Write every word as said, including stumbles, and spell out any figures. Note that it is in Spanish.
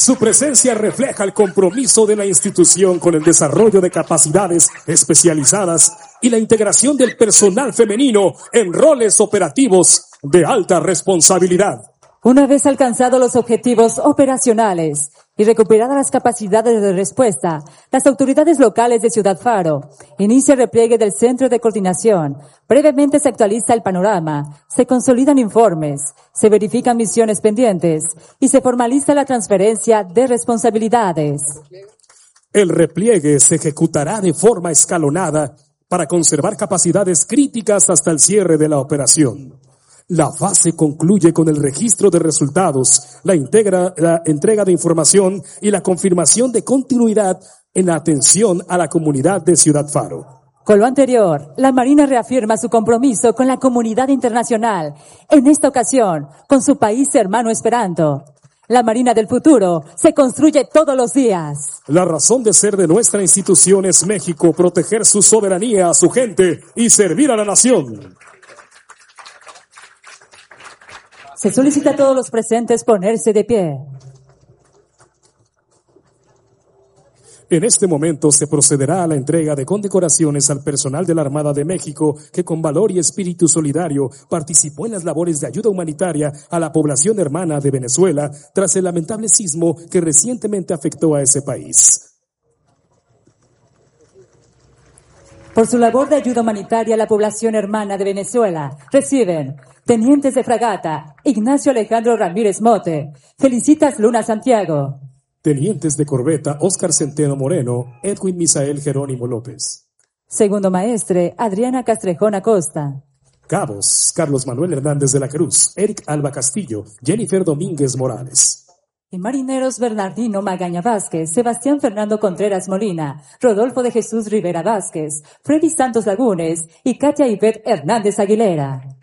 Su presencia refleja el compromiso de la institución con el desarrollo de capacidades especializadas y la integración del personal femenino en roles operativos de alta responsabilidad. Una vez alcanzados los objetivos operacionales y recuperadas las capacidades de respuesta, las autoridades locales de Ciudad Faro inicia el repliegue del Centro de Coordinación. Brevemente se actualiza el panorama, se consolidan informes, se verifican misiones pendientes y se formaliza la transferencia de responsabilidades. El repliegue se ejecutará de forma escalonada para conservar capacidades críticas hasta el cierre de la operación. La fase concluye con el registro de resultados, la, integra, la entrega de información y la confirmación de continuidad en la atención a la comunidad de Ciudad Faro. Con lo anterior, la Marina reafirma su compromiso con la comunidad internacional, en esta ocasión, con su país hermano Esperanto. La Marina del futuro se construye todos los días. La razón de ser de nuestra institución es México, proteger su soberanía a su gente y servir a la nación. Se solicita a todos los presentes ponerse de pie. En este momento se procederá a la entrega de condecoraciones al personal de la Armada de México que con valor y espíritu solidario participó en las labores de ayuda humanitaria a la población hermana de Venezuela tras el lamentable sismo que recientemente afectó a ese país. Por su labor de ayuda humanitaria a la población hermana de Venezuela, reciben tenientes de fragata, Ignacio Alejandro Ramírez Mote, Felicitas Luna Santiago. Tenientes de corbeta, Óscar Centeno Moreno, Edwin Misael Jerónimo López. Segundo maestre, Adriana Castrejón Acosta. Cabos, Carlos Manuel Hernández de la Cruz, Eric Alba Castillo, Jennifer Domínguez Morales. Y marineros, Bernardino Magaña Vázquez, Sebastián Fernando Contreras Molina, Rodolfo de Jesús Rivera Vázquez, Freddy Santos Lagunes y Katia Ivette Hernández Aguilera.